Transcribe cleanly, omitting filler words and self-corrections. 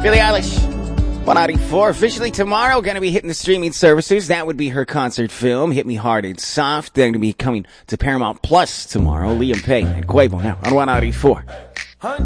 Billie Eilish, 194. Officially tomorrow, going to be hitting the streaming services. That would be her concert film, Hit Me Hard and Soft. They're going to be coming to Paramount Plus tomorrow. Liam Payne and Quavo now on 194.